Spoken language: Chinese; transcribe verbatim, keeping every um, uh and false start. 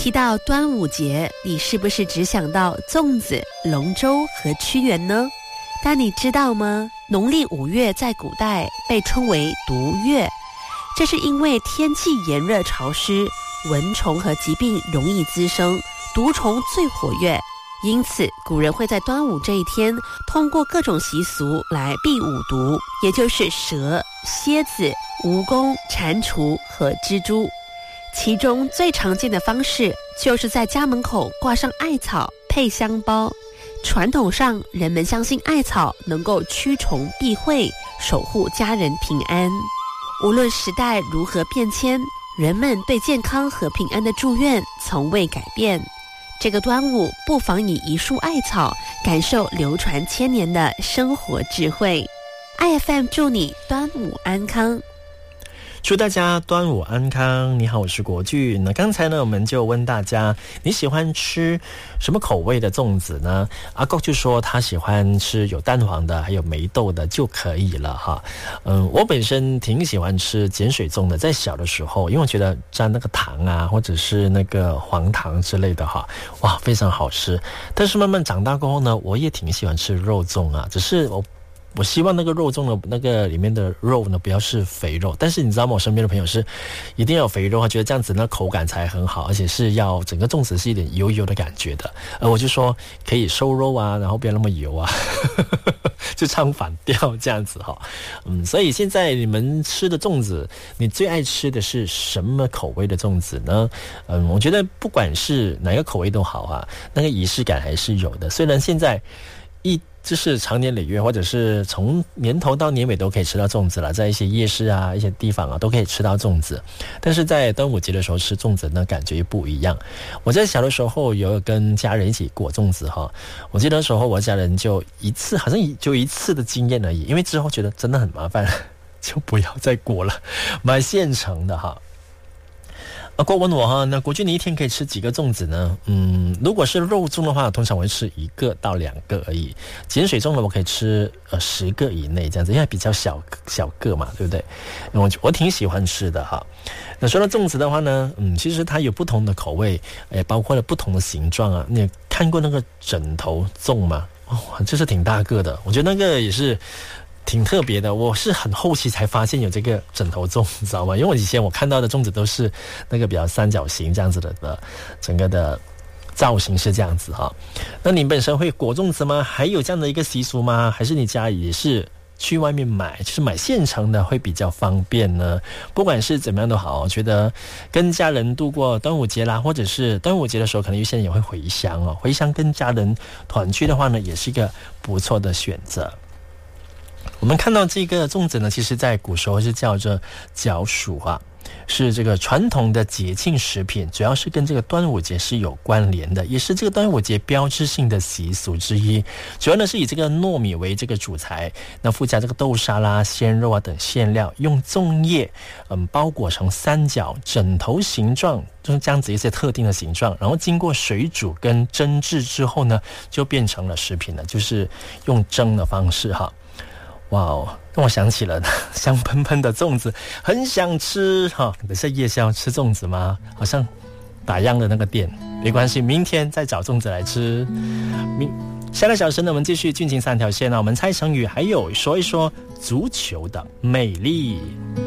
提到端午节，你是不是只想到粽子、龙舟和屈原呢？但你知道吗？农历五月在古代被称为毒月，这是因为天气炎热潮湿，蚊虫和疾病容易滋生，毒虫最活跃。因此古人会在端午这一天通过各种习俗来避五毒，也就是蛇、蝎子、蜈蚣、蟾蜍和蜘蛛。其中最常见的方式就是在家门口挂上艾草配香包。传统上人们相信艾草能够驱虫避秽，守护家人平安。无论时代如何变迁，人们对健康和平安的祝愿从未改变。这个端午不妨以一束艾草感受流传千年的生活智慧。 I F M 祝你端午安康。 祝大家端午安康。你好，我是国巨。那刚才呢，我们就问大家，你喜欢吃什么口味的粽子呢？阿国就说他喜欢吃有蛋黄的，还有梅豆的就可以了哈。嗯，我本身挺喜欢吃碱水粽的，在小的时候，因为我觉得沾那个糖啊，或者是那个黄糖之类的哈，哇，非常好吃。但是慢慢长大过后呢，我也挺喜欢吃肉粽啊，只是我。我希望那个肉粽的那个里面的肉呢不要是肥肉，但是你知道吗？我身边的朋友是一定要有肥肉，他觉得这样子那口感才很好，而且是要整个粽子是一点油油的感觉的。而我就说可以瘦肉啊，然后不要那么油啊，就唱反调这样子哈。嗯，所以现在你们吃的粽子，你最爱吃的是什么口味的粽子呢？嗯，我觉得不管是哪个口味都好啊，那个仪式感还是有的。虽然现在一就是长年累月，或者是从年头到年尾都可以吃到粽子了，在一些夜市啊、一些地方啊都可以吃到粽子。但是在端午节的时候吃粽子呢，感觉不一样。我在小的时候有跟家人一起裹粽子哈，我记得那时候我家人就一次，好像就一次的经验而已，因为之后觉得真的很麻烦，就不要再裹了，买现成的哈。啊，国问我哈，那国军你一天可以吃几个粽子呢？嗯，如果是肉粽的话，通常我会吃一个到两个而已。碱水粽呢，我可以吃呃十个以内这样子，因为比较小小个嘛，对不对？我我挺喜欢吃的哈。那说到粽子的话呢，嗯，其实它有不同的口味，也包括了不同的形状啊。你看过那个枕头粽吗？哦，这是挺大个的，我觉得那个也是。挺特别的，我是很后期才发现有这个枕头粽，你知道吗？因为我以前我看到的粽子都是那个比较三角形这样子的的，整个的造型是这样子哈。那你本身会裹粽子吗？还有这样的一个习俗吗？还是你家里也是去外面买，就是买现成的会比较方便呢？不管是怎么样都好，我觉得跟家人度过端午节啦，或者是端午节的时候，可能有些人也会回乡哦。回乡跟家人团聚的话呢，也是一个不错的选择。我们看到这个粽子呢，其实在古时候是叫做角黍啊，是这个传统的节庆食品，主要是跟这个端午节是有关联的，也是这个端午节标志性的习俗之一。主要呢是以这个糯米为这个主材，那附加这个豆沙啦、鲜肉啊等馅料，用粽叶嗯包裹成三角枕头形状，就是这样子一些特定的形状，然后经过水煮跟蒸制之后呢，就变成了食品了，就是用蒸的方式哈。哇哦，让我想起了香喷喷的粽子，很想吃哈。等下夜宵吃粽子吗？好像打烊的那个店，没关系，明天再找粽子来吃。明下个小时呢，我们继续军情三条线呢，我们猜成语，还有说一说足球的魅力。